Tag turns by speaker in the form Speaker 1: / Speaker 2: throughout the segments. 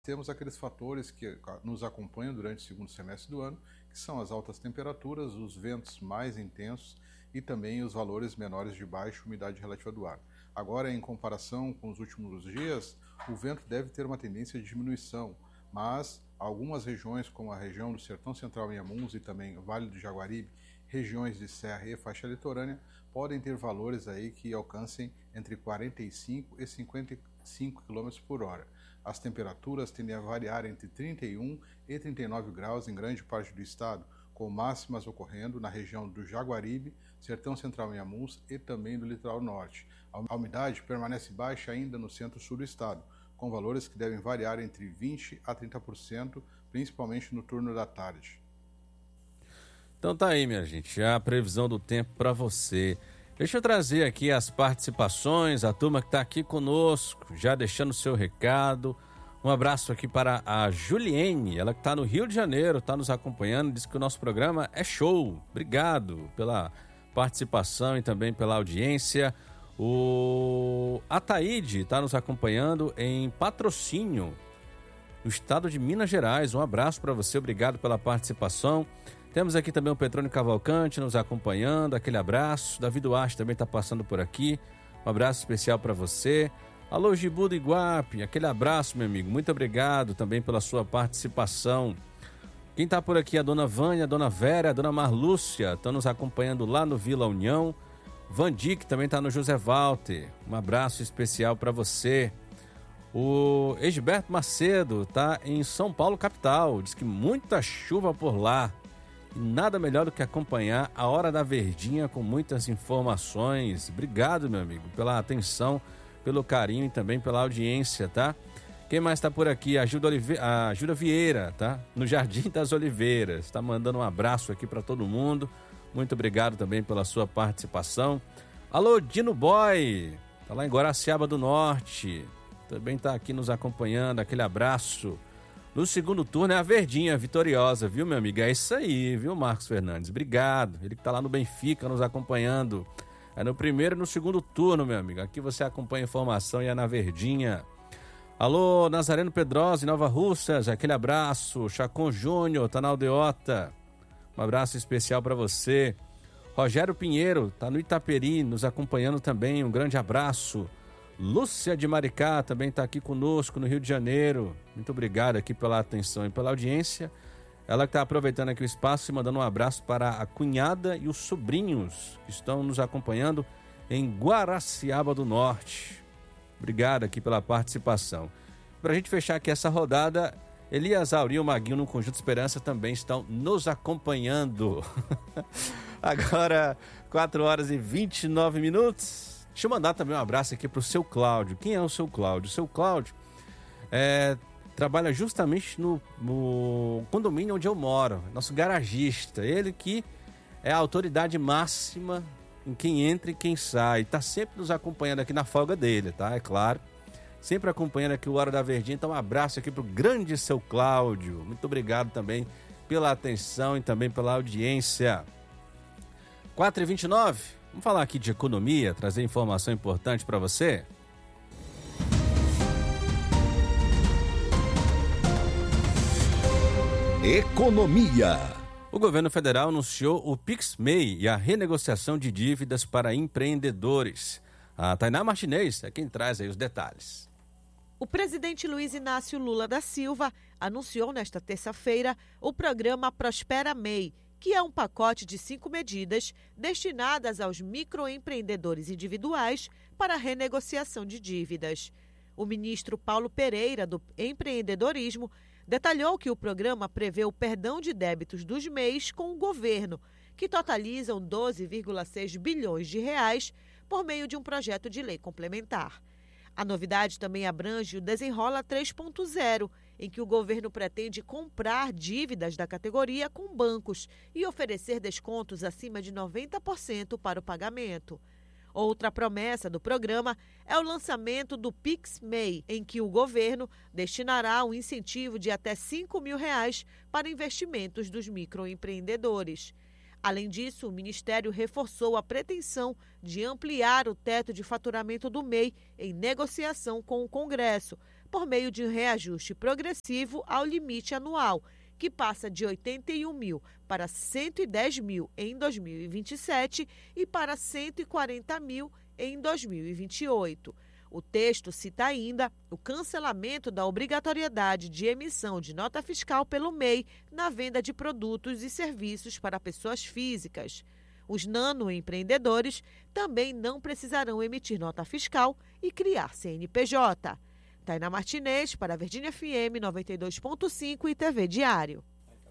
Speaker 1: temos aqueles fatores que nos acompanham durante o segundo semestre do ano, que são as altas temperaturas, os ventos mais intensos e também os valores menores de baixa umidade relativa do ar. Agora, em comparação com os últimos dias, o vento deve ter uma tendência de diminuição, mas algumas regiões, como a região do Sertão Central em Inhamuns e também Vale do Jaguaribe, regiões de serra e faixa litorânea, podem ter valores aí que alcancem entre 45 e 55 km por hora. As temperaturas tendem a variar entre 31 e 39 graus em grande parte do estado, com máximas ocorrendo na região do Jaguaribe, Sertão Central em Inhamuns e também do litoral norte. A umidade permanece baixa ainda no centro-sul do estado, com valores que devem variar entre 20% a 30%, principalmente no turno da tarde.
Speaker 2: Então tá aí, minha gente, a previsão do tempo para você. Deixa eu trazer aqui as participações, a turma que está aqui conosco, já deixando o seu recado. Um abraço aqui para a Juliene, ela que está no Rio de Janeiro, está nos acompanhando, diz que o nosso programa é show. Obrigado pela participação e também pela audiência. O Ataíde está nos acompanhando em Patrocínio, no estado de Minas Gerais. Um abraço para você, obrigado pela participação. Temos aqui também o Petrônio Cavalcante nos acompanhando, aquele abraço. Davi Duarte também está passando por aqui, um abraço especial para você. Alô, Gibu do Iguape, aquele abraço, meu amigo, muito obrigado também pela sua participação. Quem está por aqui é a dona Vânia, a dona Vera, a dona Marlúcia, estão nos acompanhando lá no Vila União. Vandic também está no José Walter, um abraço especial para você. O Egberto Macedo está em São Paulo, capital, diz que muita chuva por lá. E nada melhor do que acompanhar a Hora da Verdinha com muitas informações. Obrigado, meu amigo, pela atenção, pelo carinho e também pela audiência, tá? Quem mais está por aqui? A Júlia Vieira, tá? No Jardim das Oliveiras. Está mandando um abraço aqui para todo mundo. Muito obrigado também pela sua participação. Alô, Dino Boy, tá lá em Guaraciaba do Norte. Também está aqui nos acompanhando. Aquele abraço. No segundo turno é a Verdinha vitoriosa, viu, meu amigo? É isso aí, viu, Marcos Fernandes? Obrigado. Ele que tá lá no Benfica nos acompanhando. É no primeiro e no segundo turno, meu amigo. Aqui você acompanha a informação e é na Verdinha. Alô, Nazareno Pedrosa, em Nova Russas, aquele abraço. Chacon Júnior, tá na Aldeota. Um abraço especial para você. Rogério Pinheiro, tá no Itaperi, nos acompanhando também. Um grande abraço. Lúcia de Maricá também está aqui conosco no Rio de Janeiro. Muito obrigado aqui pela atenção e pela audiência. Ela que está aproveitando aqui o espaço e mandando um abraço para a cunhada e os sobrinhos que estão nos acompanhando em Guaraciaba do Norte. Obrigado aqui pela participação. Para a gente fechar aqui essa rodada, Elias Auri e o Maguinho no Conjunto Esperança também estão nos acompanhando. Agora, 4h29. Deixa eu mandar também um abraço aqui para o seu Cláudio. Quem é o seu Cláudio? O seu Cláudio trabalha justamente no condomínio onde eu moro, nosso garagista. Ele que é a autoridade máxima em quem entra e quem sai. Está sempre nos acompanhando aqui na folga dele, tá? É claro. Sempre acompanhando aqui o Hora da Verdinha. Então um abraço aqui para o grande seu Cláudio. Muito obrigado também pela atenção e também pela audiência. 4h29. Vamos falar aqui de economia, trazer informação importante para você?
Speaker 3: Economia.
Speaker 2: O governo federal anunciou o PicMay e a renegociação de dívidas para empreendedores. A Tainá Martinez é quem traz aí os detalhes.
Speaker 4: O presidente Luiz Inácio Lula da Silva anunciou nesta terça-feira o programa Prospera MEI, que é um pacote de 5 medidas destinadas aos microempreendedores individuais para renegociação de dívidas. O ministro Paulo Pereira, do Empreendedorismo, detalhou que o programa prevê o perdão de débitos dos MEIs com o governo, que totalizam 12,6 bilhões de reais por meio de um projeto de lei complementar. A novidade também abrange o Desenrola 3.0, em que o governo pretende comprar dívidas da categoria com bancos e oferecer descontos acima de 90% para o pagamento. Outra promessa do programa é o lançamento do PicMay, em que o governo destinará um incentivo de até R$ 5.000 para investimentos dos microempreendedores. Além disso, o Ministério reforçou a pretensão de ampliar o teto de faturamento do MEI em negociação com o Congresso, por meio de um reajuste progressivo ao limite anual, que passa de 81 mil para 110 mil em 2027 e para 140 mil em 2028. O texto cita ainda o cancelamento da obrigatoriedade de emissão de nota fiscal pelo MEI na venda de produtos e serviços para pessoas físicas. Os nanoempreendedores também não precisarão emitir nota fiscal e criar CNPJ. Tainá Martinez, para a Verdinha FM 92.5 e TV Diário.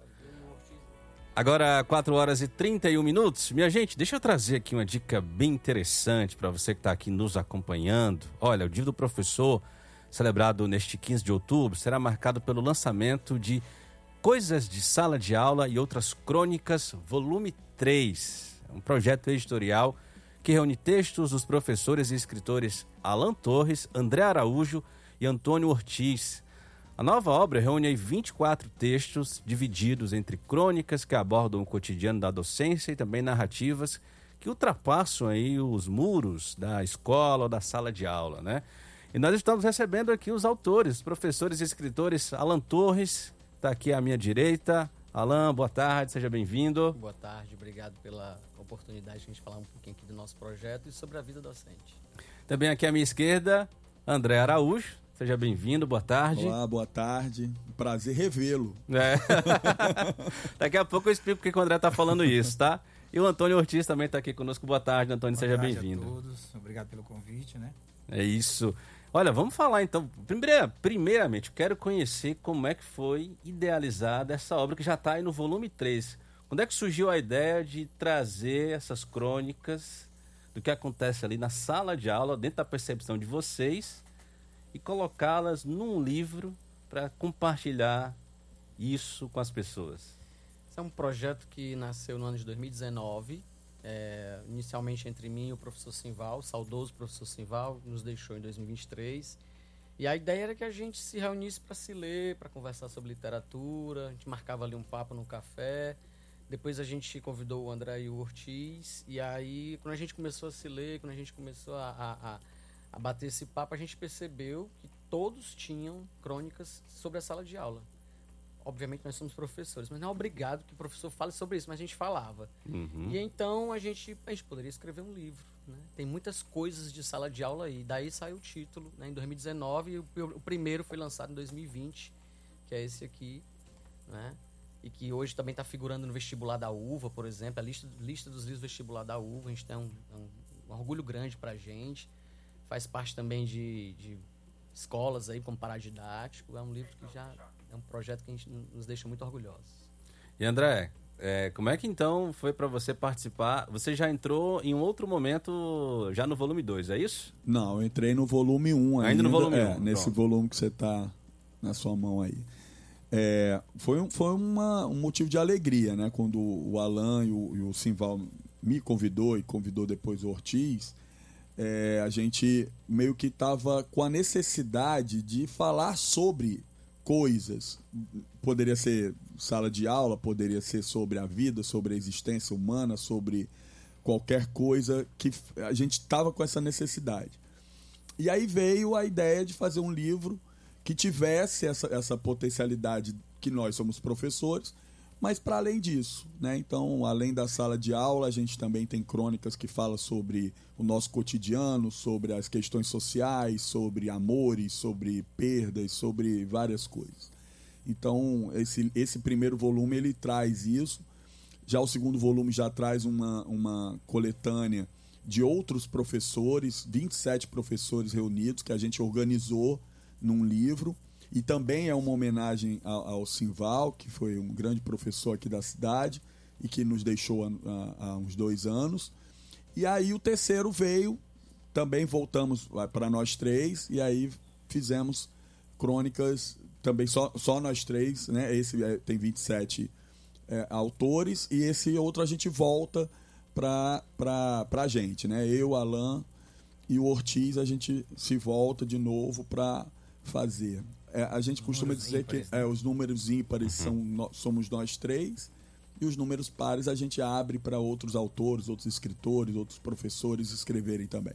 Speaker 2: Agora, 4 horas e 31 minutos. Minha gente, deixa eu trazer aqui uma dica bem interessante para você que está aqui nos acompanhando. Olha, o Dia do Professor, celebrado neste 15 de outubro, será marcado pelo lançamento de Coisas de Sala de Aula e Outras Crônicas, volume 3. É um projeto editorial que reúne textos dos professores e escritores Alan Torres, André Araújo e Antônio Ortiz. A nova obra reúne aí 24 textos divididos entre crônicas que abordam o cotidiano da docência e também narrativas que ultrapassam aí os muros da escola ou da sala de aula, né? E nós estamos recebendo aqui os autores, os professores e escritores. Alan Torres está aqui à minha direita. Alan, boa tarde, seja bem-vindo.
Speaker 5: Boa tarde, obrigado pela oportunidade de a gente falar um pouquinho aqui do nosso projeto e sobre a vida docente.
Speaker 2: Também aqui à minha esquerda, André Araújo. Seja bem-vindo, boa tarde.
Speaker 6: Olá, boa tarde. Prazer revê-lo.
Speaker 2: Daqui a pouco eu explico porque o André está falando isso, tá? E o Antônio Ortiz também está aqui conosco. Boa tarde, Antônio, seja bem-vindo.
Speaker 7: Boa tarde a todos, obrigado pelo convite, né?
Speaker 2: É isso. Olha, vamos falar então. Primeiramente, eu quero conhecer como é que foi idealizada essa obra que já está aí no volume 3. Quando é que surgiu a ideia de trazer essas crônicas do que acontece ali na sala de aula, dentro da percepção de vocês, e colocá-las num livro para compartilhar isso com as pessoas?
Speaker 5: Esse é um projeto que nasceu no ano de 2019, inicialmente entre mim e o professor Simval, o saudoso professor Simval, nos deixou em 2023. E a ideia era que a gente se reunisse para se ler, para conversar sobre literatura, a gente marcava ali um papo no café. Depois a gente convidou o André e o Ortiz, e aí quando a gente começou a se ler, quando a gente começou a bater esse papo, a gente percebeu que todos tinham crônicas sobre a sala de aula. Obviamente nós somos professores, mas não é obrigado que o professor fale sobre isso, mas a gente falava. E então a gente poderia escrever um livro, né? Tem muitas coisas de sala de aula aí. Daí saiu o título, né, em 2019, e o primeiro foi lançado em 2020, que é esse aqui, né? E que hoje também está figurando no vestibular da UVA, por exemplo, a lista dos livros vestibular da UVA. A gente tem um orgulho grande para a gente. Faz parte também de escolas aí, como paradidático. É um livro que já é um projeto que a gente nos deixa muito orgulhosos.
Speaker 2: E André, como é que então foi para você participar? Você já entrou em um outro momento, já no volume 2, é isso?
Speaker 6: Não, eu entrei no volume 1 ainda.
Speaker 2: Ainda no volume 1?
Speaker 6: Nesse
Speaker 2: Pronto.
Speaker 6: volume que você está na sua mão aí. Foi um motivo de alegria, né? Quando o Alan e o Simval me convidou e convidou depois o Ortiz, a gente meio que estava com a necessidade de falar sobre coisas. Poderia ser sala de aula, poderia ser sobre a vida, sobre a existência humana, sobre qualquer coisa que a gente estava com essa necessidade. E aí veio a ideia de fazer um livro que tivesse essa potencialidade, que nós somos professores, mas para além disso, né? Então, além da sala de aula, a gente também tem crônicas que falam sobre o nosso cotidiano, sobre as questões sociais, sobre amores, sobre perdas, sobre várias coisas. Então, esse primeiro volume ele traz isso. Já o segundo volume já traz uma coletânea de outros professores, 27 professores reunidos, que a gente organizou num livro. E também é uma homenagem ao Simval, que foi um grande professor aqui da cidade e que nos deixou há uns 2 anos. E aí o terceiro veio, também voltamos para nós 3, e aí fizemos crônicas, também só nós 3, né? Esse tem 27 autores, e esse outro a gente volta para a gente, né? Eu, Alan e o Ortiz, a gente se volta de novo para fazer. A gente costuma dizer que os números ímpares somos nós 3, e os números pares a gente abre para outros autores, outros escritores, outros professores escreverem também.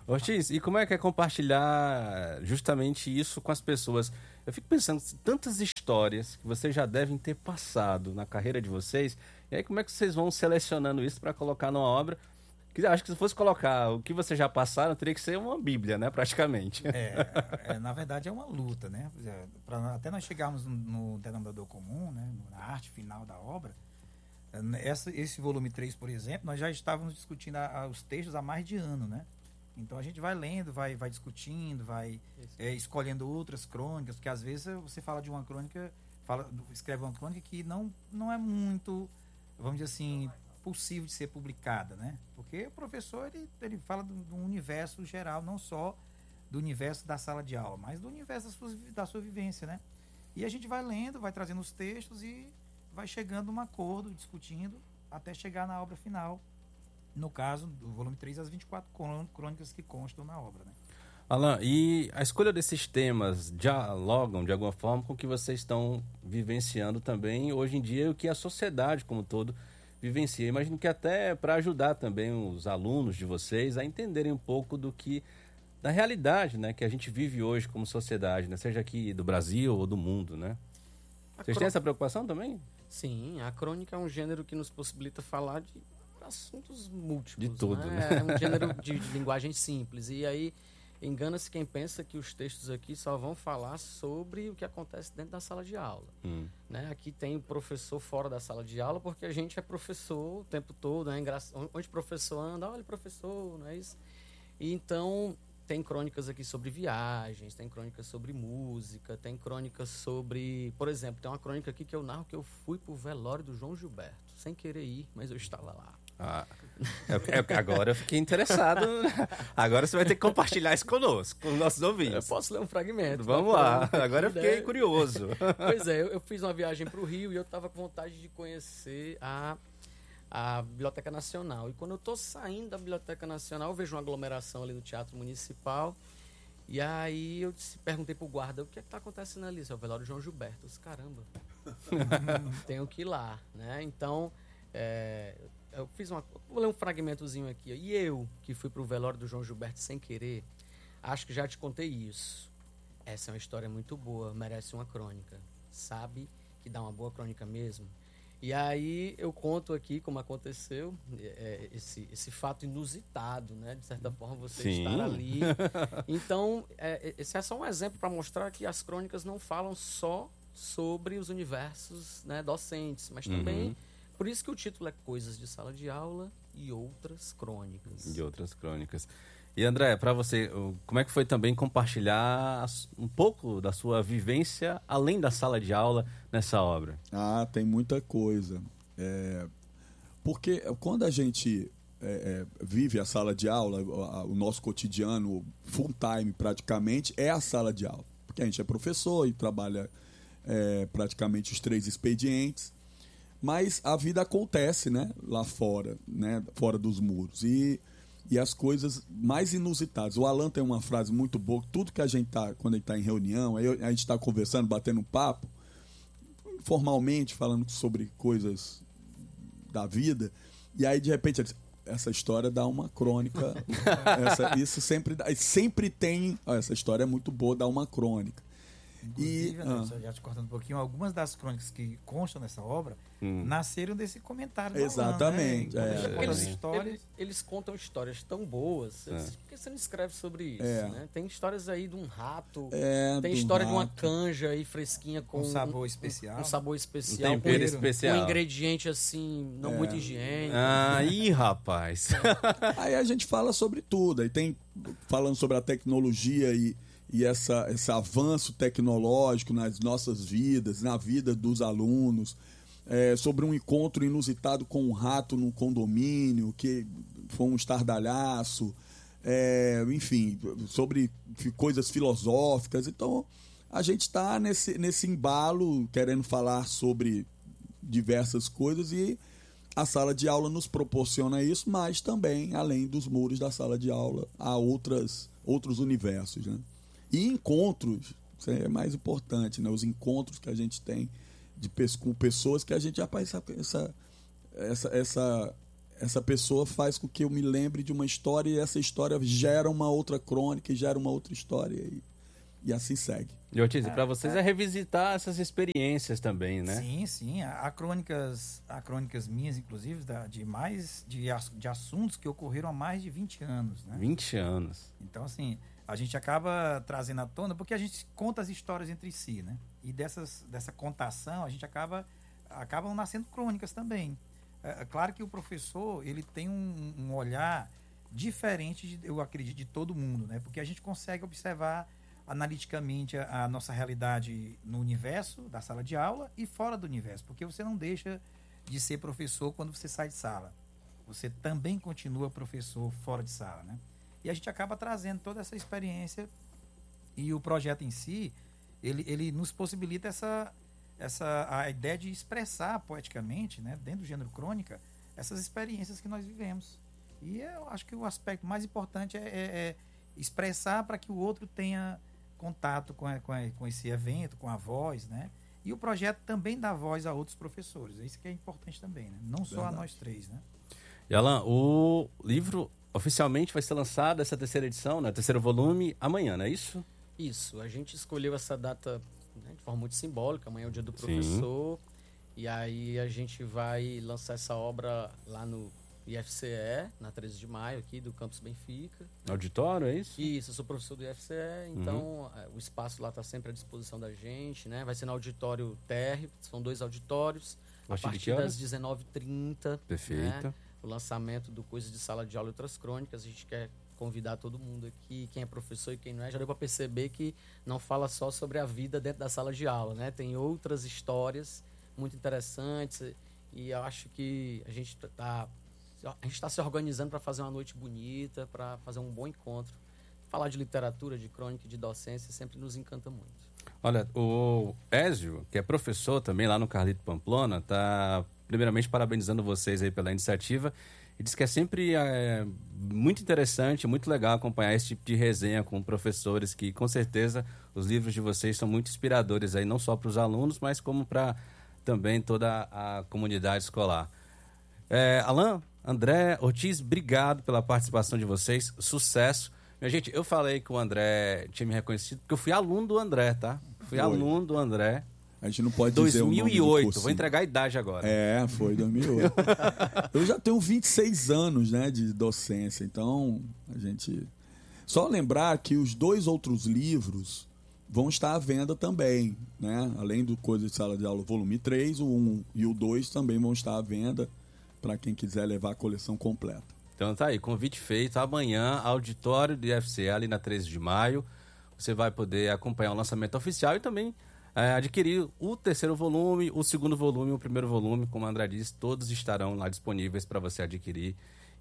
Speaker 2: Ortiz, e como é que é compartilhar justamente isso com as pessoas? Eu fico pensando, tantas histórias que vocês já devem ter passado na carreira de vocês, e aí como é que vocês vão selecionando isso para colocar numa obra? Que acho que se fosse colocar o que vocês já passaram, teria que ser uma bíblia, né, praticamente.
Speaker 7: Na verdade é uma luta, né? Até nós chegarmos no denominador comum, né, na arte final da obra, esse volume 3, por exemplo, nós já estávamos discutindo os textos há mais de ano, né? Então a gente vai lendo, vai discutindo, vai escolhendo outras crônicas, porque às vezes você fala de uma crônica, escreve uma crônica que não é muito, vamos dizer assim, possível de ser publicada, né? Porque o professor ele fala do universo geral, não só do universo da sala de aula, mas do universo da sua vivência, né? E a gente vai lendo, vai trazendo os textos e vai chegando a um acordo, discutindo, até chegar na obra final. No caso do volume 3, as 24 crônicas que constam na obra, né?
Speaker 2: Alan, e a escolha desses temas dialogam de alguma forma com o que vocês estão vivenciando também hoje em dia e o que a sociedade como um todo vivencia. Imagino que até para ajudar também os alunos de vocês a entenderem um pouco da realidade, né, que a gente vive hoje como sociedade, né, seja aqui do Brasil ou do mundo, né? Vocês têm essa preocupação também?
Speaker 5: Sim, a crônica é um gênero que nos possibilita falar de assuntos múltiplos.
Speaker 2: De tudo, né?
Speaker 5: É um gênero de linguagem simples. E aí engana-se quem pensa que os textos aqui só vão falar sobre o que acontece dentro da sala de aula. Né? Aqui tem o professor fora da sala de aula, porque a gente é professor o tempo todo, né? Onde o professor anda, olha, professor, não é isso? E então tem crônicas aqui sobre viagens, tem crônicas sobre música, tem crônicas sobre... Por exemplo, tem uma crônica aqui que eu narro que eu fui pro velório do João Gilberto, sem querer ir, mas eu estava lá.
Speaker 2: Agora eu fiquei interessado. Agora você vai ter que compartilhar isso conosco, com os nossos ouvintes.
Speaker 5: Eu posso ler um fragmento.
Speaker 2: Vamos lá, agora eu fiquei curioso.
Speaker 5: Pois é, eu fiz uma viagem para o Rio e eu estava com vontade de conhecer a Biblioteca Nacional. E quando eu estou saindo da Biblioteca Nacional, eu vejo uma aglomeração ali no Teatro Municipal. E aí eu perguntei pro guarda, o que é que tá acontecendo ali? É o velório do João Gilberto. Eu disse, caramba, tenho que ir lá, né? Então, eu fiz vou ler um fragmentozinho aqui. E eu, que fui pro velório do João Gilberto sem querer, acho que já te contei isso. Essa é uma história muito boa, merece uma crônica. Sabe que dá uma boa crônica mesmo? E aí eu conto aqui como aconteceu esse fato inusitado, né? De certa forma, você estar ali. Então, esse é só um exemplo para mostrar que as crônicas não falam só sobre os universos, né, docentes, mas também... Por isso que o título é Coisas de Sala de Aula e Outras Crônicas.
Speaker 2: E outras crônicas. E André, para você, como é que foi também compartilhar um pouco da sua vivência além da sala de aula nessa obra?
Speaker 6: Tem muita coisa. Porque quando a gente vive a sala de aula, o nosso cotidiano full time praticamente é a sala de aula. Porque a gente é professor e trabalha praticamente os 3 expedientes. Mas a vida acontece, né, lá fora, né, fora dos muros. E as coisas mais inusitadas. O Alan tem uma frase muito boa, tudo que a gente quando a gente está em reunião, a gente está conversando, batendo um papo, informalmente, falando sobre coisas da vida, e aí de repente ele diz, essa história dá uma crônica, isso sempre tem, essa história é muito boa, dá uma crônica.
Speaker 7: Inclusive, já te cortando um pouquinho, algumas das crônicas que constam nessa obra nasceram desse comentário.
Speaker 6: Exatamente.
Speaker 5: Eles contam histórias tão boas. Por que você não escreve sobre isso? Né? Tem histórias aí de um rato, tem história de uma canja aí fresquinha com
Speaker 7: um sabor especial.
Speaker 5: Um sabor especial.
Speaker 2: Um tempero especial.
Speaker 5: Um ingrediente assim, não muito higiênico.
Speaker 2: Rapaz.
Speaker 6: Aí a gente fala sobre tudo. Aí tem falando sobre a tecnologia e esse avanço tecnológico nas nossas vidas, na vida dos alunos, sobre um encontro inusitado com um rato num condomínio, que foi um estardalhaço, enfim, sobre coisas filosóficas. Então, a gente está nesse embalo, querendo falar sobre diversas coisas, e a sala de aula nos proporciona isso, mas também, além dos muros da sala de aula, há outros universos, né? E encontros, isso é mais importante, né? Os encontros que a gente tem com pessoas que a gente, rapaz, essa pessoa faz com que eu me lembre de uma história e essa história gera uma outra crônica e gera uma outra história e assim segue.
Speaker 2: E Ortiz, para vocês é revisitar essas experiências também, né?
Speaker 7: Sim. Há crônicas minhas, inclusive, de assuntos que ocorreram há mais de 20 anos. Né?
Speaker 2: 20 anos.
Speaker 7: Então, assim, a gente acaba trazendo à tona, porque a gente conta as histórias entre si, né? E dessa contação, a gente acabam nascendo crônicas também. É claro que o professor, ele tem um olhar diferente, eu acredito, de todo mundo, né? Porque a gente consegue observar analiticamente a nossa realidade no universo da sala de aula e fora do universo, porque você não deixa de ser professor quando você sai de sala. Você também continua professor fora de sala, né? E a gente acaba trazendo toda essa experiência e o projeto em si, ele nos possibilita a ideia de expressar poeticamente, né, dentro do gênero crônica, essas experiências que nós vivemos. E eu acho que o aspecto mais importante é expressar para que o outro tenha contato com esse evento, com a voz, né? E o projeto também dá voz a outros professores. É isso que é importante também, né? Não só a nós três, né?
Speaker 2: E Alan, o livro oficialmente vai ser lançado, essa terceira edição, né? Terceiro volume, amanhã, não é isso?
Speaker 5: Isso, a gente escolheu essa data, né, de forma muito simbólica, amanhã é o dia do professor, e aí a gente vai lançar essa obra lá no IFCE, na 13 de maio, aqui do Campus Benfica.
Speaker 2: Auditório, é isso?
Speaker 5: Isso, eu sou professor do IFCE, então o espaço lá está sempre à disposição da gente, né? Vai ser no auditório TR, são 2 auditórios, a partir das 19h30.
Speaker 2: Perfeito.
Speaker 5: Né? O lançamento do Coisas de Sala de Aula e Outras Crônicas, a gente quer convidar todo mundo aqui, quem é professor e quem não é, já deu para perceber que não fala só sobre a vida dentro da sala de aula, né? Tem outras histórias muito interessantes e eu acho que a gente está se organizando para fazer uma noite bonita, para fazer um bom encontro. Falar de literatura, de crônica, de docência sempre nos encanta muito.
Speaker 2: Olha, o Ézio, que é professor também lá no Carlito Pamplona, está primeiramente parabenizando vocês aí pela iniciativa e diz que é sempre muito interessante, muito legal acompanhar esse tipo de resenha com professores, que com certeza os livros de vocês são muito inspiradores aí, não só para os alunos, mas como para também toda a comunidade escolar. Alan, André, Ortiz, obrigado pela participação de vocês, sucesso. Minha gente, eu falei que o André tinha me reconhecido, porque eu fui aluno do André, tá? Aluno do André.
Speaker 6: A gente não pode dizer o nome do
Speaker 2: 2008, vou entregar a idade agora.
Speaker 6: Foi 2008. Eu já tenho 26 anos, né, de docência, então a gente... Só lembrar que os 2 outros livros vão estar à venda também, né? Além do Coisas de Sala de Aula volume 3, o 1 e o 2 também vão estar à venda para quem quiser levar a coleção completa.
Speaker 2: Então tá aí, convite feito. Amanhã, auditório do IFCE, ali na 13 de maio. Você vai poder acompanhar o lançamento oficial e também adquirir o terceiro volume, o segundo volume, o primeiro volume, como a André disse, todos estarão lá disponíveis para você adquirir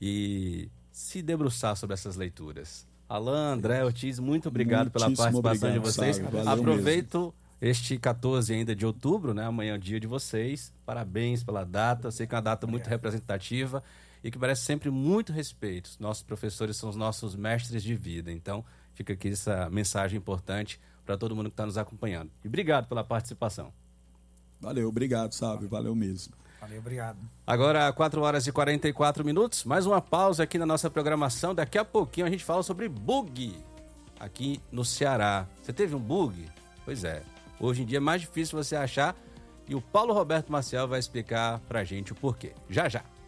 Speaker 2: e se debruçar sobre essas leituras. Alan, André, Ortiz, muito obrigado pela participação de vocês. Aproveito este 14 ainda de outubro, né? Amanhã é o dia de vocês. Parabéns pela data. Sei que é uma data muito representativa e que merece sempre muito respeito. Nossos professores são os nossos mestres de vida. Então, fica aqui essa mensagem importante para todo mundo que está nos acompanhando. E obrigado pela participação.
Speaker 6: Valeu, obrigado, Sábio. Valeu mesmo.
Speaker 7: Valeu, obrigado.
Speaker 2: Agora, 4h44, mais uma pausa aqui na nossa programação. Daqui a pouquinho a gente fala sobre bug aqui no Ceará. Você teve um bug? Pois é. Hoje em dia é mais difícil você achar e o Paulo Roberto Maciel vai explicar pra gente o porquê. Já, já.